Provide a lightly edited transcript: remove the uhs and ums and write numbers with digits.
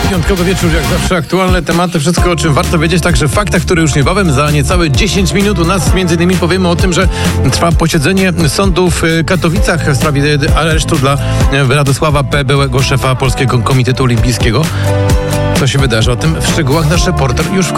Piątkowy wieczór, jak zawsze aktualne tematy, wszystko o czym warto wiedzieć, także faktach, które już niebawem za niecałe 10 minut u nas m.in. powiemy o tym, że trwa posiedzenie sądu w Katowicach w sprawie aresztu dla Radosława P., byłego szefa Polskiego Komitetu Olimpijskiego. Co się wydarzy? O tym w szczegółach nasz reporter już wkrótce.